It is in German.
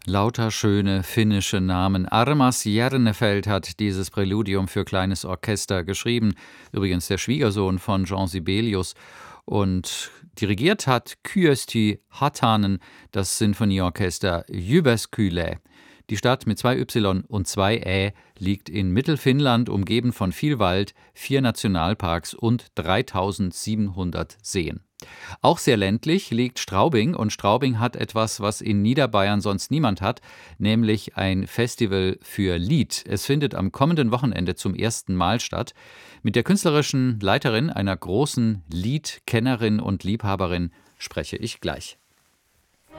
Lauter schöne finnische Namen. Armas Järnefeld hat dieses Präludium für kleines Orchester geschrieben. Übrigens der Schwiegersohn von Jean Sibelius. Und dirigiert hat Kyösti Hatanen, das Sinfonieorchester Jyväskylä. Die Stadt mit 2 Y und 2 Ä liegt in Mittelfinnland, umgeben von viel Wald, 4 Nationalparks und 3700 Seen. Auch sehr ländlich liegt Straubing, und Straubing hat etwas, was in Niederbayern sonst niemand hat, nämlich ein Festival für Lied. Es findet am kommenden Wochenende zum ersten Mal statt. Mit der künstlerischen Leiterin, einer großen Liedkennerin und Liebhaberin, spreche ich gleich.